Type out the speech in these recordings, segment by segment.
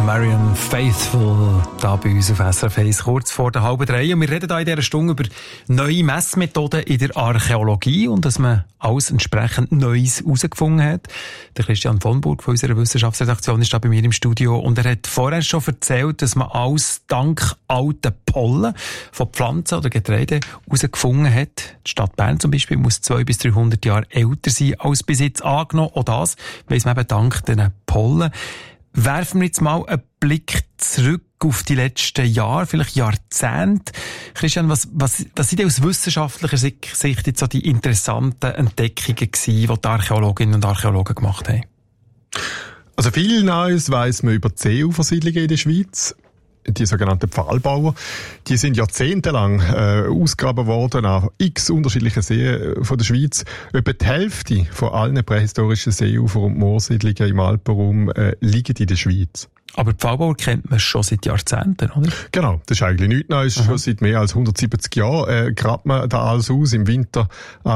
Marianne Faithfull, da bei uns auf SRF 1, kurz vor der 2:30. Und wir reden hier in dieser Stunde über neue Messmethoden in der Archäologie und dass man alles entsprechend Neues herausgefunden hat. Der Christian von Burg von unserer Wissenschaftsredaktion ist da bei mir im Studio und er hat vorher schon erzählt, dass man alles dank alten Pollen von Pflanzen oder Getreide herausgefunden hat. Die Stadt Bern zum Beispiel muss 200 bis 300 Jahre älter sein als bis jetzt angenommen. Auch das weiss man eben dank diesen Pollen. Werfen wir jetzt mal einen Blick zurück auf die letzten Jahre, vielleicht Jahrzehnte. Christian, was sind denn aus wissenschaftlicher Sicht jetzt so die interessanten Entdeckungen gewesen, die Archäologinnen und Archäologen gemacht haben? Also viel Neues weiss man über die Seeufersiedlungen in der Schweiz. Die sogenannten Pfahlbauer, die sind jahrzehntelang ausgegraben worden an x unterschiedlichen Seen von der Schweiz. Etwa die Hälfte von allen prähistorischen Seeufer- und Moorsiedlungen im Alpenraum liegen in der Schweiz. Aber die Pfahlbauer kennt man schon seit Jahrzehnten, oder? Genau, das ist eigentlich nichts Neues. Schon seit mehr als 170 Jahren grabt man da alles aus. Im Winter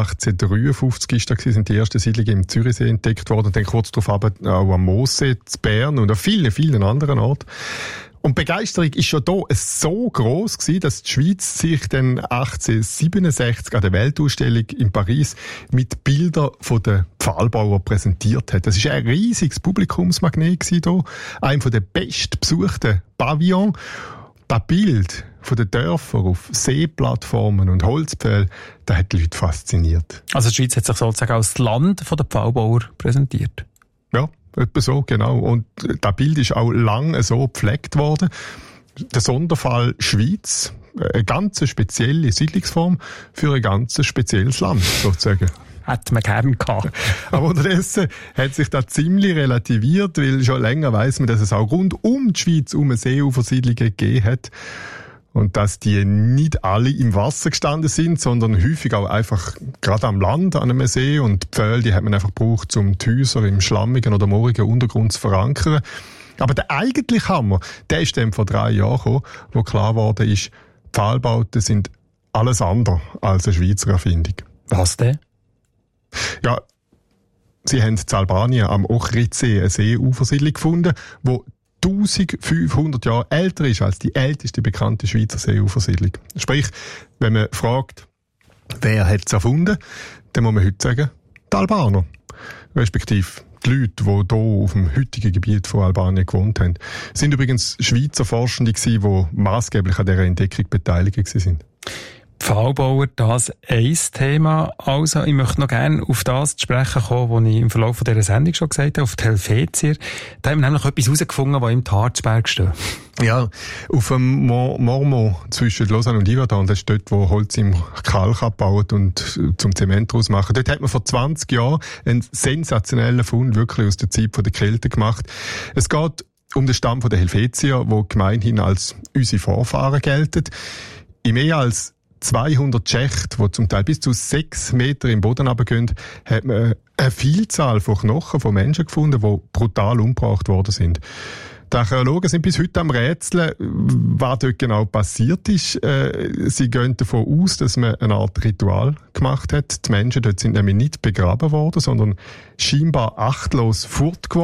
1853 sind die ersten Siedlungen im Zürichsee entdeckt worden. Und dann kurz darauf auch am Moossee, in Bern und an vielen, vielen anderen Orten. Und die Begeisterung ist schon da so gross gewesen, dass die Schweiz sich dann 1867 an der Weltausstellung in Paris mit Bildern von den Pfahlbauern präsentiert hat. Das ist ein riesiges Publikumsmagnet gewesen hier. Einer der bestbesuchten Pavillons. Das Bild von den Dörfern auf Seeplattformen und Holzpfählen, das hat die Leute fasziniert. Also die Schweiz hat sich sozusagen als Land der Pfahlbauer präsentiert? Ja. Etwa so, genau. Und das Bild ist auch lange so gepflegt worden. Der Sonderfall Schweiz, eine ganz spezielle Siedlungsform für ein ganz spezielles Land, sozusagen. Hätte man gern gehabt. Aber unterdessen hat sich das ziemlich relativiert, weil schon länger weiss man, dass es auch rund um die Schweiz Seeufersiedlungen gegeben hat. Und dass die nicht alle im Wasser gestanden sind, sondern häufig auch einfach gerade am Land, an einem See. Und die Pfähle, die hat man einfach gebraucht, um die Häuser im schlammigen oder moorigen Untergrund zu verankern. Aber der eigentliche Hammer, der ist dann vor 3 Jahren gekommen, wo klar geworden ist, Pfahlbauten sind alles andere als eine Schweizer Erfindung. Was denn? Ja, sie haben in Albanien am Ochritsee eine Seeufersiedlung gefunden, wo 1500 Jahre älter ist als die älteste bekannte Schweizer Seeufersiedlung. Sprich, wenn man fragt, wer hat es erfunden, dann muss man heute sagen, die Albaner. Respektive die Leute, die hier auf dem heutigen Gebiet von Albanien gewohnt haben. Es sind übrigens Schweizer Forschende gewesen, die maßgeblich an dieser Entdeckung beteiligt sind. Pfahlbauer, das ein Thema. Also, ich möchte noch gerne auf das zu sprechen kommen, was ich im Verlauf dieser Sendung schon gesagt habe, auf die Helvetier. Da haben wir nämlich etwas herausgefunden, das im Harzberg steht. Ja, auf dem Mormont zwischen Lausanne und Yverdon, das ist dort, wo Holz im Kalk abbaut und zum Zement daraus machen. Dort hat man vor 20 Jahren einen sensationellen Fund wirklich aus der Zeit der Kälte gemacht. Es geht um den Stamm der Helvetier, der gemeinhin als unsere Vorfahren gelten. In mehr als 200 Schächte, die zum Teil bis zu 6 Meter im Boden runtergehen, hat man eine Vielzahl von Knochen von Menschen gefunden, die brutal umgebracht worden sind. Die Archäologen sind bis heute am Rätseln, was dort genau passiert ist. Sie gehen davon aus, dass man eine Art Ritual gemacht hat. Die Menschen dort sind nämlich nicht begraben worden, sondern scheinbar achtlos fortgeworfen.